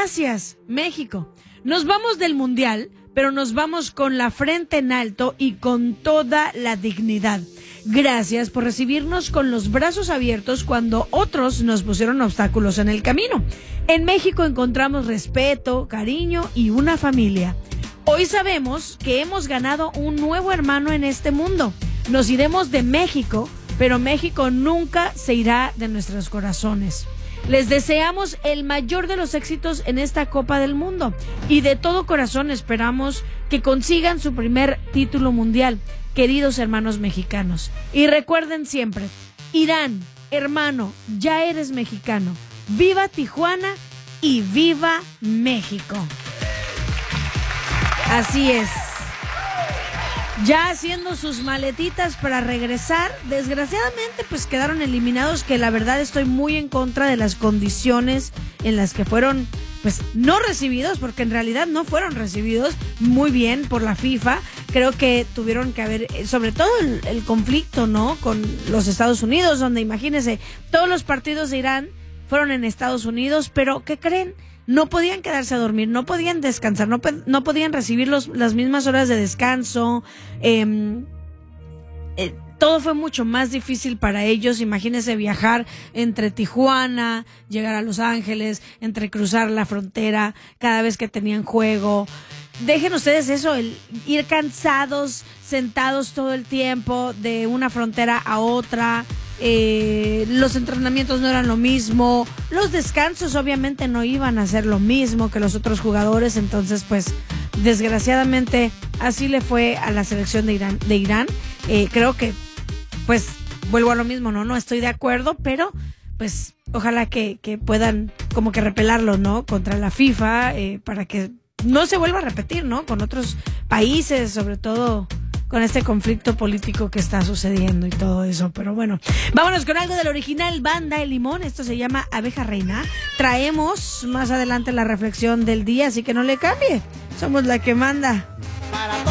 Gracias, México. Nos vamos del Mundial, pero nos vamos con la frente en alto y con toda la dignidad. Gracias por recibirnos con los brazos abiertos cuando otros nos pusieron obstáculos en el camino. En México encontramos respeto, cariño y una familia. Hoy sabemos que hemos ganado un nuevo hermano en este mundo. Nos iremos de México, pero México nunca se irá de nuestros corazones. Les deseamos el mayor de los éxitos en esta Copa del Mundo y de todo corazón esperamos que consigan su primer título mundial, queridos hermanos mexicanos. Y recuerden siempre, Irán, hermano, ya eres mexicano. ¡Viva Tijuana y viva México! Así es. Ya haciendo sus maletitas para regresar, desgraciadamente pues quedaron eliminados, que la verdad estoy muy en contra de las condiciones en las que fueron pues no recibidos, porque en realidad no fueron recibidos muy bien por la FIFA. Creo que tuvieron que haber, sobre todo el conflicto, ¿no?, con los Estados Unidos, donde imagínense, todos los partidos de Irán fueron en Estados Unidos, pero ¿qué creen? No podían quedarse a dormir, no podían descansar, no podían recibir las mismas horas de descanso. Todo fue mucho más difícil para ellos. Imagínense viajar entre Tijuana, llegar a Los Ángeles, entre cruzar la frontera cada vez que tenían juego. Dejen ustedes eso, el ir cansados, sentados todo el tiempo de una frontera a otra. Los entrenamientos no eran lo mismo, los descansos obviamente no iban a ser lo mismo que los otros jugadores. Entonces pues desgraciadamente así le fue a la selección de Irán. Creo que pues vuelvo a lo mismo, no estoy de acuerdo, pero pues ojalá que puedan como que repelarlo, ¿no?, contra la FIFA, para que no se vuelva a repetir, ¿no?, con otros países, sobre todo con este conflicto político que está sucediendo y todo eso. Pero bueno, vámonos con algo del original Banda El Limón. Esto se llama Abeja Reina. Traemos más adelante la reflexión del día, así que no le cambie. Somos la que manda.